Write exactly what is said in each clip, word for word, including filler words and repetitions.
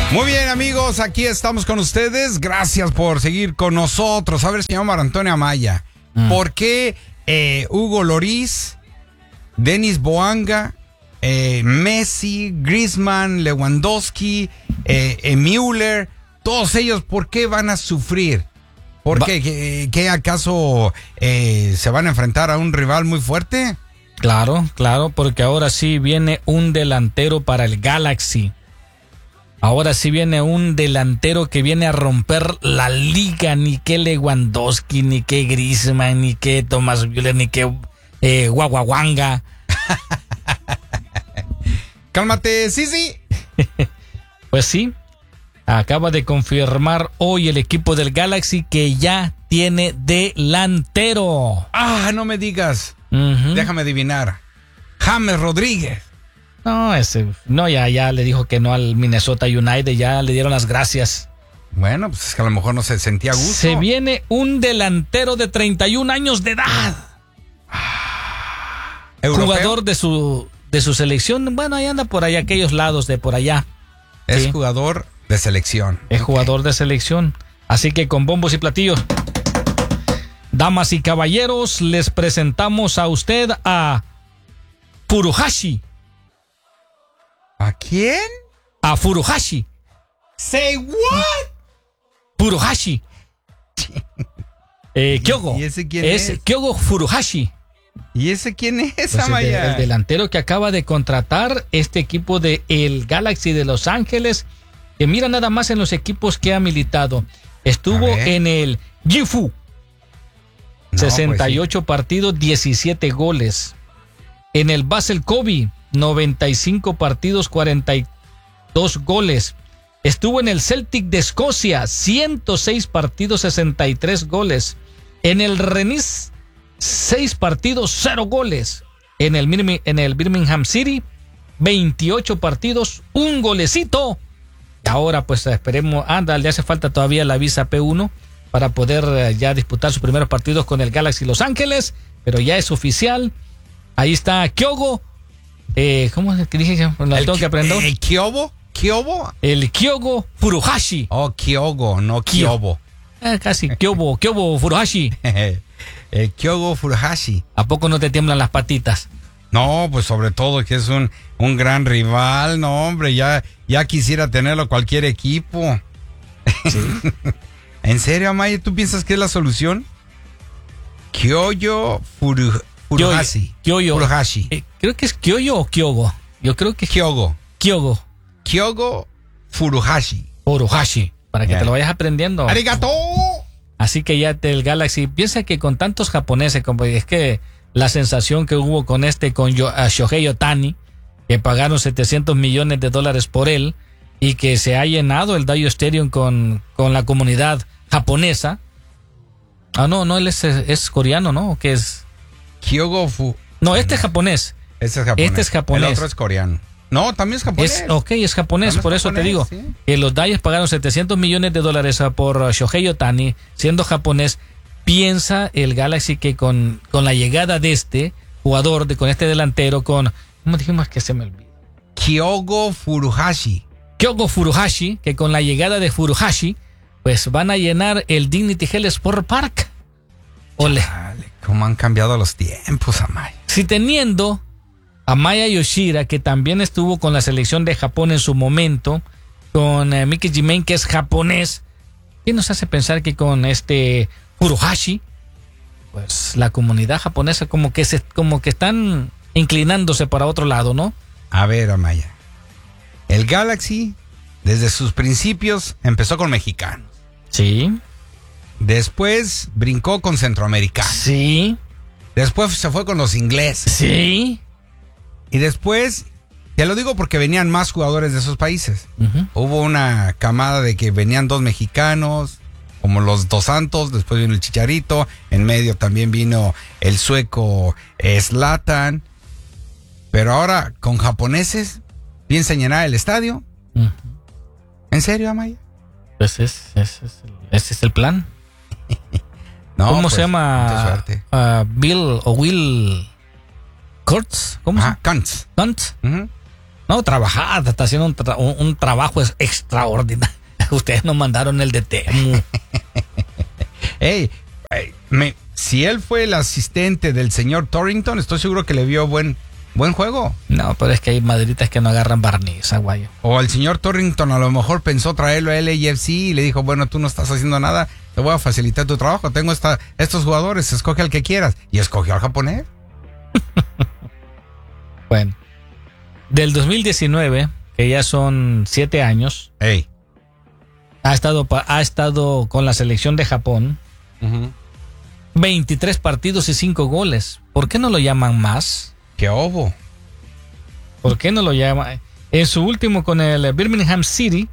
Muy bien, amigos, aquí estamos con ustedes. Gracias por seguir con nosotros. A ver, señor Mar Antonio Amaya, mm. ¿por qué eh, Hugo Lloris, Denis Boanga, eh, Messi, Griezmann, Lewandowski, eh, eh, Müller, todos ellos, por qué van a sufrir? ¿Por qué? ¿Qué, qué acaso eh, se van a enfrentar a un rival muy fuerte? Claro, claro, porque ahora sí viene un delantero para el Galaxy. Ahora sí viene un delantero que viene a romper la liga. Ni que Lewandowski, ni que Griezmann, ni que Thomas Müller, ni que eh, Guaguaguanga. Cálmate, sí, sí. Pues sí, acaba de confirmar hoy el equipo del Galaxy que ya tiene delantero. Ah, no me digas. Uh-huh. Déjame adivinar. James Rodríguez. No, ese, no, ya, ya le dijo que no al Minnesota United, ya le dieron las gracias. Bueno, pues es que a lo mejor no se sentía a gusto. Se viene un delantero de treinta y un años de edad. ¿Europeo? Jugador de su, de su selección. Bueno, ahí anda por allá, aquellos lados de por allá. Es sí. jugador de selección. Es okay. jugador de selección. Así que con bombos y platillos. Damas y caballeros, les presentamos a usted a Furuhashi. ¿A quién? A Furuhashi. Say what? Furuhashi. eh, Kyogo. ¿Y ese quién es? Es Kyogo Furuhashi. ¿Y ese quién es, pues Amaya? El, el delantero que acaba de contratar este equipo de el Galaxy de Los Ángeles, que mira nada más en los equipos que ha militado. Estuvo en el Gifu. No, sesenta y ocho pues sí. partidos, diecisiete goles. En el Basel Kobe, noventa y cinco partidos, cuarenta y dos goles. Estuvo en el Celtic de Escocia, ciento seis partidos, sesenta y tres goles. En el Rennes, seis partidos, cero goles. En el, en el Birmingham City, veintiocho partidos, un golecito. Y ahora pues esperemos, anda, le hace falta todavía la visa P uno para poder uh, ya disputar sus primeros partidos con el Galaxy Los Ángeles, pero ya es oficial. Ahí está Kyogo. Eh, ¿Cómo es que dije? ¿La tengo que aprender? ¿El Kyogo? ¿Kyogo? El Kyogo Furuhashi. Oh, Kyogo, no Kyobo. Eh, casi, Kyogo, Kyogo Furuhashi. El Kyogo Furuhashi. ¿A poco no te tiemblan las patitas? No, pues sobre todo que es un, un gran rival. No, hombre, ya, ya quisiera tenerlo cualquier equipo. Sí. ¿En serio, Amaya? ¿Tú piensas que es la solución? Kyogo Furuhashi. Furuhashi. Kyogo. Furuhashi. Eh, creo que es Kyogo o Kyogo. Yo creo que es Kyogo. Kyogo. Kyogo Furuhashi. Furuhashi. Para que yeah. te lo vayas aprendiendo. ¡Arigato! Así que ya el Galaxy piensa que con tantos japoneses, como es que la sensación que hubo con este, con Yo, uh, Shohei Ohtani, que pagaron setecientos millones de dólares por él y que se ha llenado el Daiyo Stadium con, con la comunidad japonesa. Ah, no, no, él es, es coreano, ¿no? ¿O qué es? Kyogo Fu... No, este es japonés. Este es japonés. Este es japonés. El otro es coreano. No, también es japonés. Es, ok, es japonés, también por es eso japonés, te digo. ¿Sí? Que los Dodgers pagaron setecientos millones de dólares por Shohei Ohtani, siendo japonés. Piensa el Galaxy que con, con la llegada de este jugador, de, con este delantero, con... ¿Cómo dijimos que se me olvidó? Kyogo Furuhashi. Kyogo Furuhashi, que con la llegada de Furuhashi, pues van a llenar el Dignity Health Sport Park. Ole. Chale, cómo han cambiado los tiempos, Amaya. Si teniendo a Maya Yoshida, que también estuvo con la selección de Japón en su momento, con eh, Miki Jimen, que es japonés, ¿qué nos hace pensar que con este Furuhashi, pues la comunidad japonesa como que se, como que están inclinándose para otro lado, ¿no? A ver, Amaya. El Galaxy, desde sus principios, empezó con mexicanos. Sí. Después brincó con centroamericanos. Sí. Después se fue con los ingleses. Sí. Y después, te lo digo porque venían más jugadores de esos países. Uh-huh. Hubo una camada de que venían dos mexicanos, como los Dos Santos, después vino el Chicharito, en medio también vino el sueco Zlatan. Pero ahora, con japoneses, piensan llenar el estadio. Uh-huh. ¿En serio, Amaya? Pues es, es, es, ese es el plan. No, ¿Cómo pues, se llama? Uh, Bill o Will Kurtz. ¿Cómo ah, se llama? Kuntz. Kuntz. Uh-huh. No, trabajada, está haciendo un, tra- un, un trabajo extraordinario. Ustedes nos mandaron el de Temu. Hey, hey, me, si él fue el asistente del señor Torrington, estoy seguro que le vio buen, buen juego. No, pero es que hay madritas que no agarran barniz, aguayo. O el señor Torrington a lo mejor pensó traerlo a L A F C y le dijo, bueno, tú no estás haciendo nada, te voy a facilitar tu trabajo, tengo esta, estos jugadores, escoge al que quieras. Y escogió al japonés. Bueno, del dos mil diecinueve, que ya son siete años, Hey. ha estado, pa- ha estado con la selección de Japón, Uh-huh. veintitrés partidos y cinco goles. ¿Por qué no lo llaman más? ¡Qué obo! ¿Por qué no lo llaman? En su último con el Birmingham City,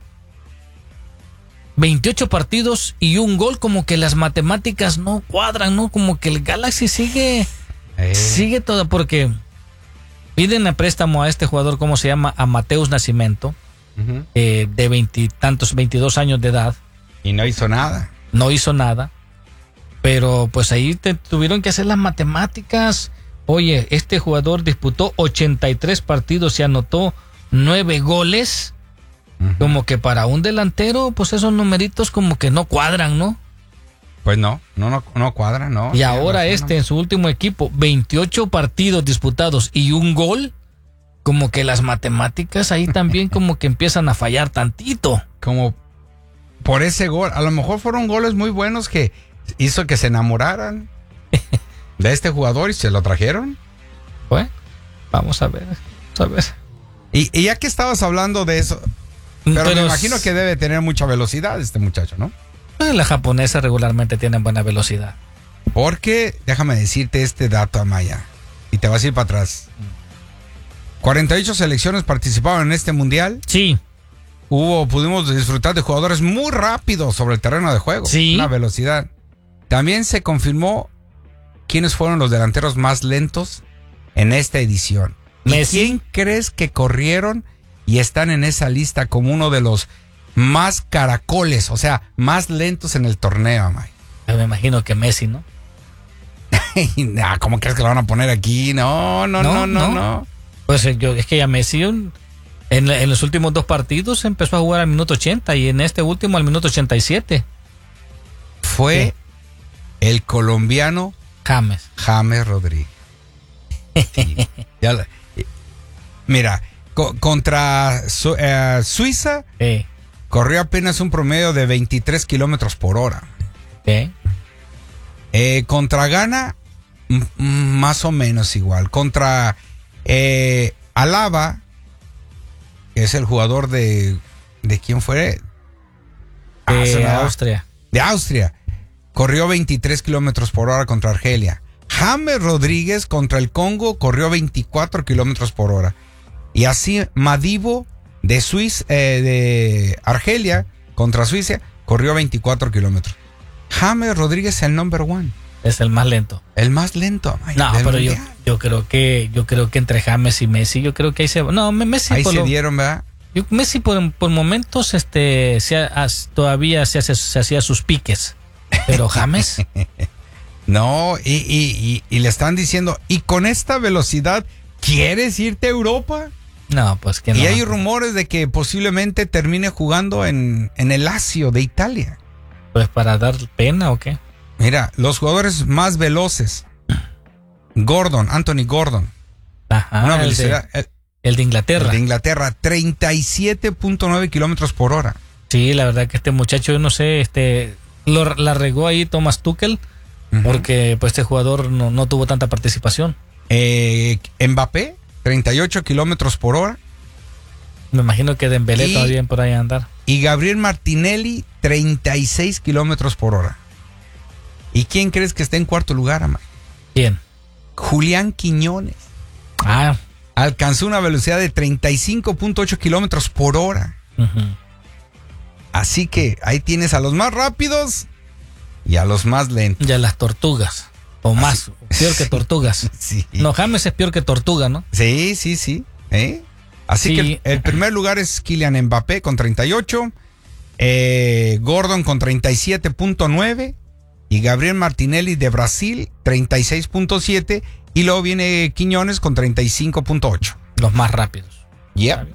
veintiocho partidos y un gol, como que las matemáticas no cuadran, ¿no? Como que el Galaxy sigue, Hey. sigue todo, porque piden a préstamo a este jugador, ¿cómo se llama? A Mateus Nascimento, Uh-huh. eh, de veintitantos, veintidós años de edad. Y no hizo nada. No hizo nada, pero pues ahí te tuvieron que hacer las matemáticas. Oye, este jugador disputó ochenta y tres partidos y anotó nueve goles. Uh-huh. Como que para un delantero, pues esos numeritos como que no cuadran, ¿no? Pues no, no, no, no cuadra, no. Y Tiene ahora razón, este ¿no? en su último equipo, veintiocho partidos disputados y un gol, como que las matemáticas ahí también como que empiezan a fallar tantito. Como por ese gol, a lo mejor fueron goles muy buenos que hizo que se enamoraran de este jugador y se lo trajeron. Bueno, vamos a ver, vamos a ver. Y, y ya que estabas hablando de eso, pero, me imagino que debe tener mucha velocidad este muchacho, ¿no? Las japonesas regularmente tienen buena velocidad. Porque, déjame decirte este dato, Amaya, y te vas a ir para atrás. cuarenta y ocho selecciones participaron en este mundial. Sí. Hubo, pudimos disfrutar de jugadores muy rápidos sobre el terreno de juego. Sí. Una velocidad. También se confirmó quiénes fueron los delanteros más lentos en esta edición. ¿Y Messi. quién crees que corrieron y están en esa lista como uno de los más caracoles, o sea, más lentos en el torneo, Amay? Me imagino que Messi, ¿no? Nah, ¿cómo crees que lo van a poner aquí? No, no, no, no, no. no. Pues eh, yo, es que ya Messi un- en, en los últimos dos partidos empezó a jugar al minuto ochenta y en este último al minuto ochenta y siete. Fue el colombiano James. James Rodríguez. Sí, ya la- mira, co- contra Su- eh, Suiza Eh, corrió apenas un promedio de veintitrés kilómetros por hora. eh. Eh, contra Ghana, m- m- más o menos igual. Contra eh, Alaba, que es el jugador de... ¿De quién fue? Ah, Eh, se me va. Austria. De Austria. Corrió veintitrés kilómetros por hora contra Argelia. James Rodríguez contra el Congo corrió veinticuatro kilómetros por hora. Y así Madibo de Suiza, eh, de Argelia contra Suiza corrió veinticuatro kilómetros. James Rodríguez es el number one. Es el más lento. El más lento. Ay, No, del pero yo, mundial. yo creo que yo creo que entre James y Messi, yo creo que ahí se no Me- Messi Ahí por se lo- dieron, ¿verdad? yo- Messi por, por momentos este se ha- as- todavía se, hace, se hacía sus piques, pero James No, y, y, y, y le están diciendo, y con esta velocidad, ¿quieres irte a Europa? no, pues que no. Y hay rumores de que posiblemente termine jugando en, en el Lazio de Italia. Pues para dar pena o qué. Mira, los jugadores más veloces. Gordon, Anthony Gordon. Ajá, una el, de, velocidad. El, el de Inglaterra. el de Inglaterra, treinta y siete punto nueve kilómetros por hora. Sí, la verdad que este muchacho, yo no sé, este lo, la regó ahí Thomas Tuchel, Ujú. porque pues este jugador no, no tuvo tanta participación. Eh, Mbappé, treinta y ocho kilómetros por hora. Me imagino que Dembélé Y- todavía por ahí a andar. Y Gabriel Martinelli, treinta y seis kilómetros por hora. ¿Y quién crees que está en cuarto lugar, Amay? Bien. Julián Quiñones. Ah, Alcanzó una velocidad de treinta y cinco punto ocho kilómetros por hora. ujú. Así que ahí tienes a los más rápidos y a los más lentos. Ya las tortugas. O más, peor que tortugas. Sí, No, James es peor que tortuga, ¿no? sí, sí. sí. ¿Eh? Así Sí. que el, el primer lugar es Kylian Mbappé con treinta y ocho, eh, Gordon con treinta y siete punto nueve y Gabriel Martinelli de Brasil treinta y seis punto siete y luego viene Quiñones con treinta y cinco punto ocho. Los más rápidos. Yep.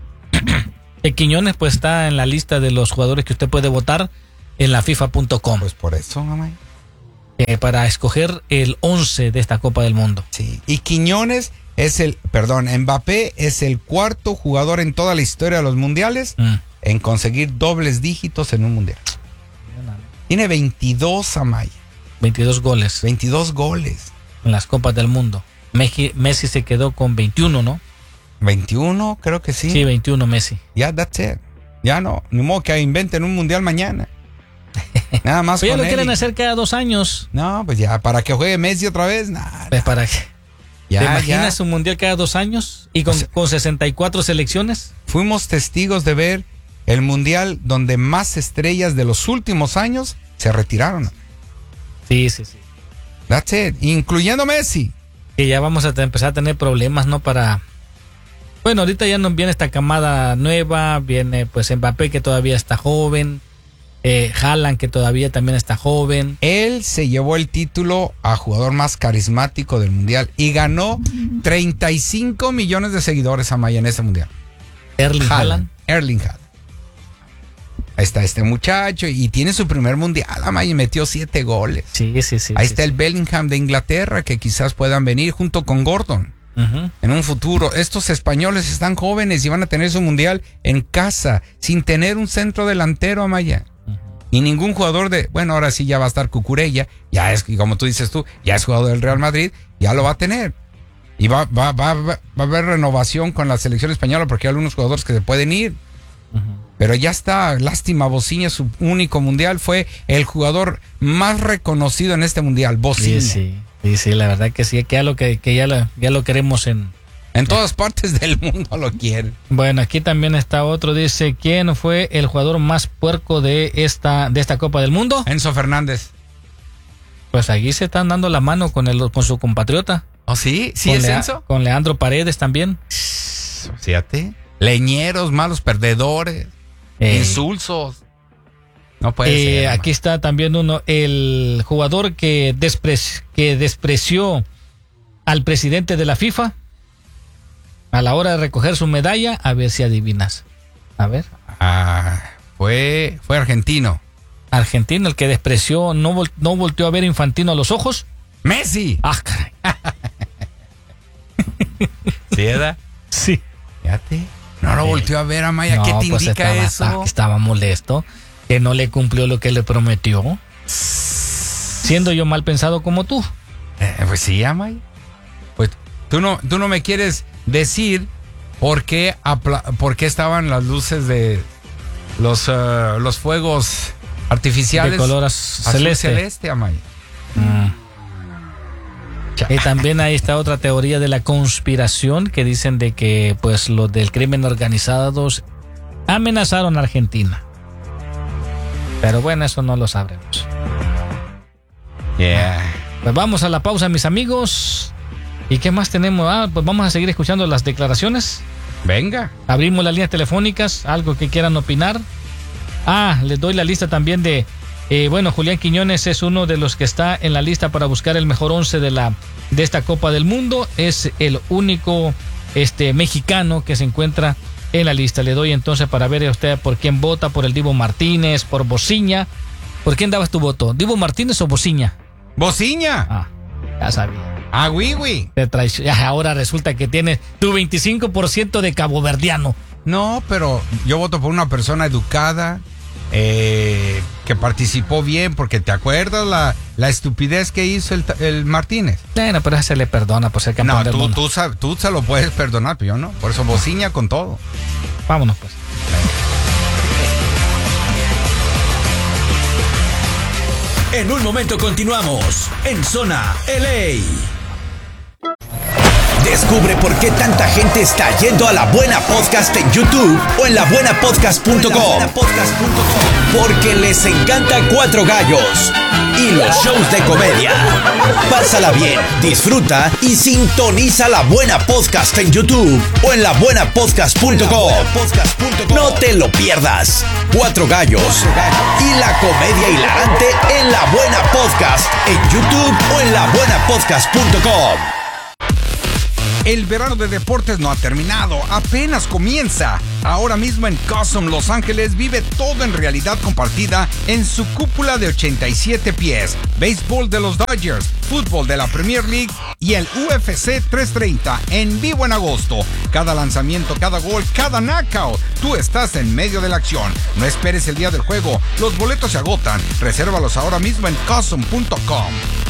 El Quiñones pues está en la lista de los jugadores que usted puede votar en la FIFA punto com. Pues por eso, mamá. Eh, para escoger el once de esta Copa del Mundo. Sí. Y Quiñones es el, perdón, Mbappé es el cuarto jugador en toda la historia de los mundiales mm. en conseguir dobles dígitos en un mundial. Tiene veintidós, Amaya. veintidós goles. veintidós goles. En las Copas del Mundo. Messi, Messi se quedó con veintiuno, ¿no? veintiuno, creo que sí. Sí, veintiuno Messi. Ya, yeah, that's it. Ya no, ni modo que inventen un mundial mañana. Nada más. Pero ya lo quieren hacer cada dos años. No, pues ya, para que juegue Messi otra vez, nada. Pues para qué. Ya, ¿Te imaginas ya. un mundial cada dos años? ¿Y con, o sea, con sesenta y cuatro selecciones? Fuimos testigos de ver el mundial donde más estrellas de los últimos años se retiraron. Sí, sí, sí. That's it, incluyendo Messi. Que ya vamos a te- empezar a tener problemas, ¿no? Para... Bueno, ahorita ya nos viene esta camada nueva, viene pues Mbappé que todavía está joven, eh, Haaland que todavía también está joven. Él se llevó el título a jugador más carismático del mundial y ganó treinta y cinco millones de seguidores a Maya en ese mundial. Erling Haaland. Erling Haaland. Ahí está este muchacho y tiene su primer mundial, Amaya, y metió siete goles. Sí, sí, sí. Ahí sí, está sí. el Bellingham de Inglaterra que quizás puedan venir junto con Gordon. Uh-huh. En un futuro, estos españoles están jóvenes y van a tener su mundial en casa, sin tener un centro delantero, Amaya. Uh-huh. Y ningún jugador de, bueno, ahora sí ya va a estar Cucurella, ya es, y como tú dices tú, ya es jugador del Real Madrid, ya lo va a tener. Y va, va, va, va, va a haber renovación con la selección española porque hay algunos jugadores que se pueden ir. Uh-huh. Pero ya está, lástima, Bocinha, su único mundial, fue el jugador más reconocido en este mundial, Bocinha. Sí, sí. Sí, sí, la verdad que sí, que ya lo, que, que ya lo, ya lo queremos en... En todas partes del mundo lo quieren. Bueno, aquí también está otro, dice, ¿quién fue el jugador más puerco de esta, de esta Copa del Mundo? Enzo Fernández. Pues aquí se están dando la mano con, el, con su compatriota. ¿Oh, sí? ¿Sí con es Lea, Enzo? Con Leandro Paredes también. Fíjate. Leñeros, malos perdedores, eh. insulsos. No puede eh, ser. Aquí está también uno, el jugador que, despre, que despreció al presidente de la FIFA a la hora de recoger su medalla. A ver si adivinas. A ver. Ah, fue, fue argentino. Argentino, el que despreció, no, vol, no volteó a ver Infantino a los ojos. ¡Messi! Ah, caray. ¿Sí, edad? Sí. Fíjate. No lo sí. volteó a ver, Amaya. No, ¿qué te pues indica estaba, eso? Estaba, estaba molesto. Que no le cumplió lo que le prometió. Siendo yo mal pensado como tú. Eh, pues sí, Amaya. Pues tú no, tú no me quieres decir por qué, apla- por qué estaban las luces de los, uh, los fuegos artificiales de color celeste. celeste, Amaya. Mm. Y también ahí está otra teoría de la conspiración que dicen de que pues los del crimen organizados amenazaron a Argentina. Pero bueno, eso no lo sabremos. Yeah. Pues vamos a la pausa, mis amigos. ¿Y qué más tenemos? Ah, pues vamos a seguir escuchando las declaraciones. Venga. Abrimos las líneas telefónicas, algo que quieran opinar. Ah, les doy la lista también de... Eh, bueno, Julián Quiñones es uno de los que está en la lista para buscar el mejor once de, la, de esta Copa del Mundo. Es el único este, mexicano que se encuentra en la lista. Le doy entonces para ver a usted por quién vota, por el Dibu Martínez, por Bocinha. ¿Por quién dabas tu voto? ¿Dibu Martínez o Bocinha? ¡Bocinha! Ah, ya sabía. Ah, oui, oui. Te traic- Ahora resulta que tienes tu veinticinco por ciento de caboverdiano. No, pero yo voto por una persona educada, eh, que participó bien, porque ¿te acuerdas la, la estupidez que hizo el, el Martínez? Bueno, pero se le perdona por ser campeón no, del tú, mundo. Tú, sab- tú se lo puedes perdonar, pero yo no. Por eso Bocinha con todo. Vámonos pues. En un momento continuamos en Zona L A. Descubre por qué tanta gente está yendo a La Buena Podcast en YouTube o en la buena podcast punto com. Porque les encanta Cuatro Gallos y los shows de comedia. Pásala bien, disfruta y sintoniza La Buena Podcast en YouTube o en la buena podcast punto com. No te lo pierdas. Cuatro Gallos y la comedia hilarante en La Buena Podcast en YouTube o en la buena podcast punto com. El verano de deportes no ha terminado, apenas comienza. Ahora mismo en Cosum, Los Ángeles, vive todo en realidad compartida en su cúpula de ochenta y siete pies. Béisbol de los Dodgers, fútbol de la Premier League y el U F C trescientos treinta en vivo en agosto. Cada lanzamiento, cada gol, cada knockout. Tú estás en medio de la acción. No esperes el día del juego. Los boletos se agotan. Resérvalos ahora mismo en cosum punto com.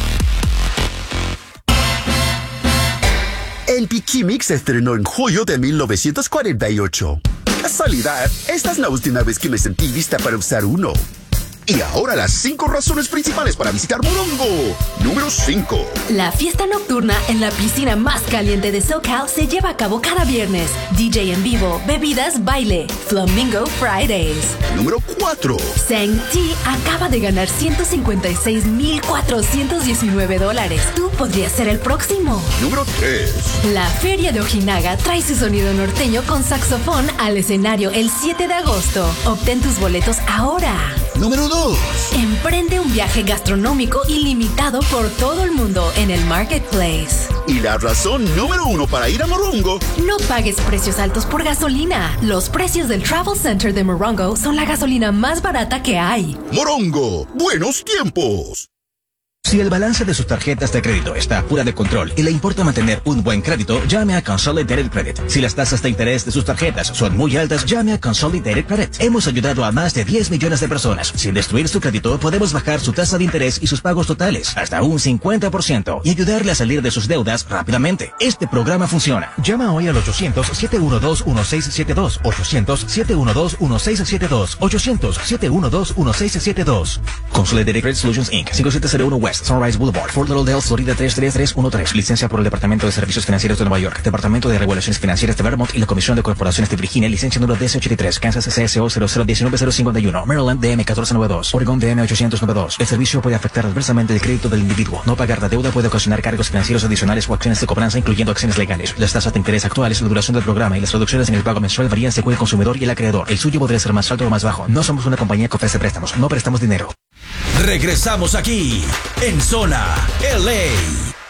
El Piquimix se estrenó en julio de mil novecientos cuarenta y ocho. Casualidad, esta es la última vez que me sentí lista para usar uno. Y ahora las cinco razones principales para visitar Morongo. Número cinco. La fiesta nocturna en la piscina más caliente de SoCal se lleva a cabo cada viernes. D J en vivo, bebidas, baile. Flamingo Fridays. Número cuatro. Seng-Ti acaba de ganar ciento cincuenta y seis mil cuatrocientos diecinueve dólares. Tú podrías ser el próximo. Número tres. La Feria de Ojinaga trae su sonido norteño con saxofón al escenario el siete de agosto. Obtén tus boletos ahora. Número dos. Emprende un viaje gastronómico ilimitado por todo el mundo en el Marketplace. Y la razón número uno para ir a Morongo. No pagues precios altos por gasolina. Los precios del Travel Center de Morongo son la gasolina más barata que hay. Morongo, buenos tiempos. Si el balance de sus tarjetas de crédito está fuera de control y le importa mantener un buen crédito, llame a Consolidated Credit. Si las tasas de interés de sus tarjetas son muy altas, llame a Consolidated Credit. Hemos ayudado a más de diez millones de personas. Sin destruir su crédito, podemos bajar su tasa de interés y sus pagos totales hasta un cincuenta por ciento y ayudarle a salir de sus deudas rápidamente. Este programa funciona. Llama hoy al ochocientos, siete uno dos, uno seis siete dos, ochocientos, siete uno dos, uno seis siete dos, ochocientos, siete uno dos, uno seis siete dos. Consolidated Credit Solutions incorporated. cinco siete cero uno West Sunrise Boulevard, Fort Lauderdale, Florida tres tres tres uno tres. Licencia por el Departamento de Servicios Financieros de Nueva York, Departamento de Regulaciones Financieras de Vermont y la Comisión de Corporaciones de Virginia. Licencia número D S ochenta y tres. Kansas C S O cero cero uno nueve cero cinco uno. Maryland D M catorce noventa y dos. Oregon D M ochocientos noventa y dos. El servicio puede afectar adversamente el crédito del individuo. No pagar la deuda puede ocasionar cargos financieros adicionales o acciones de cobranza, incluyendo acciones legales. Las tasas de interés actuales, la duración del programa y las reducciones en el pago mensual varían según el consumidor y el acreedor. El suyo podría ser más alto o más bajo. No somos una compañía que ofrece préstamos. No prestamos dinero. Regresamos aquí en Zona L A.